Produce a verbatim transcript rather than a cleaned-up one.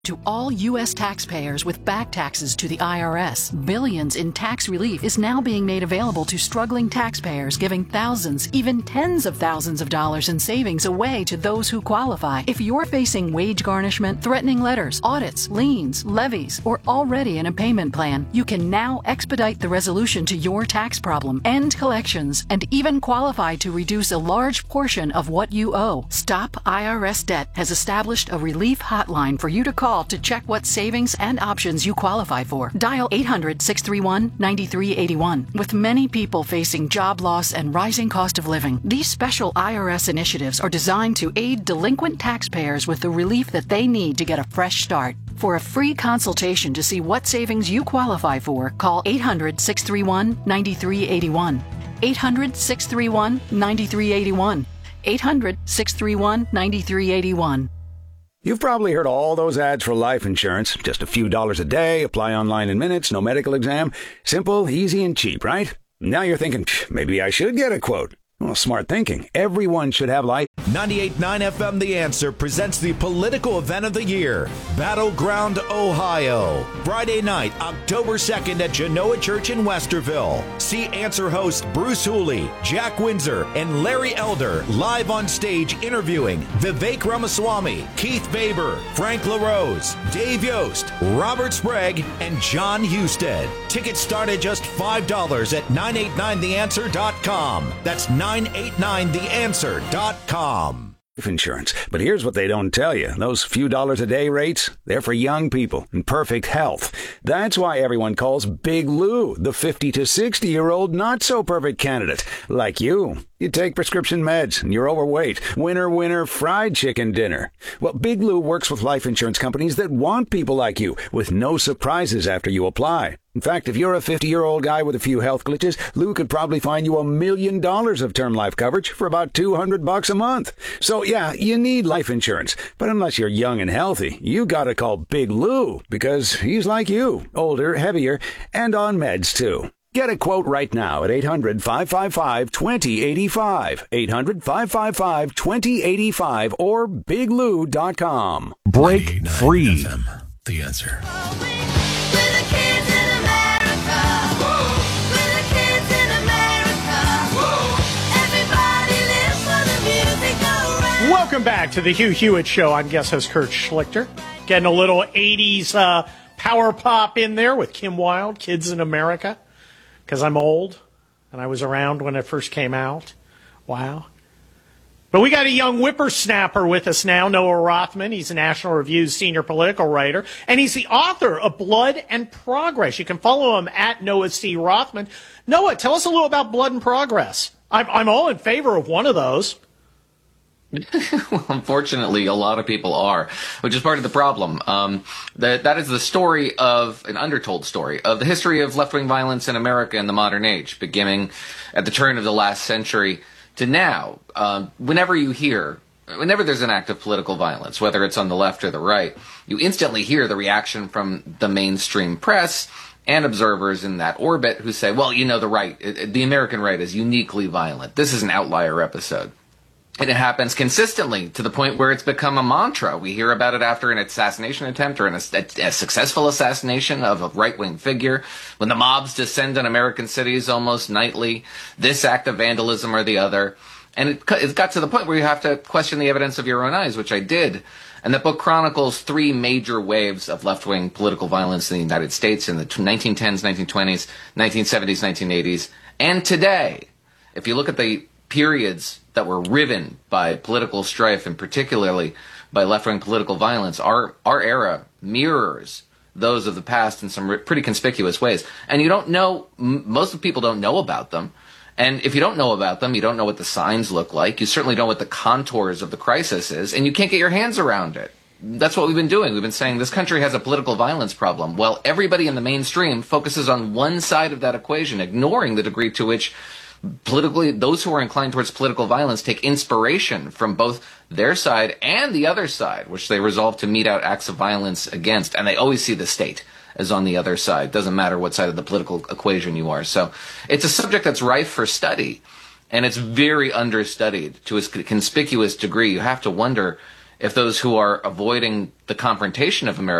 To all U S taxpayers with back taxes to the I R S, billions in tax relief is now being made available to struggling taxpayers, giving thousands, even tens of thousands of dollars in savings away to those who qualify. If you're facing wage garnishment, threatening letters, audits, liens, levies, or already in a payment plan, you can now expedite the resolution to your tax problem, end collections, and even qualify to reduce a large portion of what you owe. Stop I R S Debt has established a relief hotline for you to call to check what savings and options you qualify for. Dial eight hundred, six three one, nine three eight one. With many people facing job loss and rising cost of living, these special I R S initiatives are designed to aid delinquent taxpayers with the relief that they need to get a fresh start. For a free consultation to see what savings you qualify for, call eight hundred, six three one, nine three eight one. eight hundred, six three one, nine three eight one. eight hundred, six three one, nine three eight one. You've probably heard all those ads for life insurance. Just a few dollars a day, apply online in minutes, no medical exam. Simple, easy, and cheap, right? Now you're thinking, maybe I should get a quote. Well, smart thinking. Everyone should have life. ninety-eight point nine F M The Answer presents the political event of the year, Battleground, Ohio. Friday night, October second at Genoa Church in Westerville. See Answer host Bruce Hooley, Jack Windsor, and Larry Elder live on stage interviewing Vivek Ramaswamy, Keith Baber, Frank LaRose, Dave Yost, Robert Sprague, and John Husted. Tickets start at just five dollars at nine eight nine the answer dot com. That's nine eight nine the answer dot com. Life insurance. But here's what they don't tell you. Those few dollars a day rates, they're for young people in perfect health. That's why everyone calls Big Lou the fifty to sixty year old not so perfect candidate. Like you. You take prescription meds and you're overweight. Winner, winner, fried chicken dinner. Well, Big Lou works with life insurance companies that want people like you with no surprises after you apply. In fact, if you're a fifty-year-old guy with a few health glitches, Lou could probably find you a million dollars of term life coverage for about two hundred bucks a month. So yeah, you need life insurance. But unless you're young and healthy, you gotta call Big Lou because he's like you, older, heavier, and on meds too. Get a quote right now at eight hundred, five five five, two zero eight five, eight hundred, five five five, two zero eight five, or big lou dot com. Break free. F M, The Answer. Welcome back to the Hugh Hewitt Show. I'm guest host Kurt Schlichter. Getting a little eighties uh, power pop in there with Kim Wilde, Kids in America, because I'm old and I was around when it first came out. Wow. But we got a young whippersnapper with us now, Noah Rothman. He's a National Review's senior political writer, and he's the author of Blood and Progress. You can follow him at Noah C. Rothman. Noah, tell us a little about Blood and Progress. I'm, I'm all in favor of one of those. Well, unfortunately, a lot of people are, which is part of the problem. Um, that that is the story of an undertold story of the history of left-wing violence in America in the modern age, beginning at the turn of the last century to now. Um, whenever you hear, whenever there's an act of political violence, whether it's on the left or the right, you instantly hear the reaction from the mainstream press and observers in that orbit who say, well, you know, the right, the American right is uniquely violent. This is an outlier episode. And it happens consistently to the point where it's become a mantra. We hear about it after an assassination attempt or an, a, a successful assassination of a right-wing figure. When the mobs descend on American cities almost nightly, this act of vandalism or the other. And it, it got to the point where you have to question the evidence of your own eyes, which I did. And the book chronicles three major waves of left-wing political violence in the United States in the nineteen tens, nineteen twenties, nineteen seventies, nineteen eighties, and today. If you look at the periods that were riven by political strife and particularly by left-wing political violence, our our era mirrors those of the past in some pretty conspicuous ways. And you don't know, m- most of the people don't know about them. And if you don't know about them, you don't know what the signs look like. You certainly don't know what the contours of the crisis is, and you can't get your hands around it. That's what we've been doing. We've been saying this country has a political violence problem. Well, everybody in the mainstream focuses on one side of that equation, ignoring the degree to which politically, those who are inclined towards political violence take inspiration from both their side and the other side, which they resolve to mete out acts of violence against. And they always see the state as on the other side. Doesn't matter what side of the political equation you are. So it's a subject that's rife for study, and it's very understudied to a conspicuous degree. You have to wonder if those who are avoiding the confrontation of America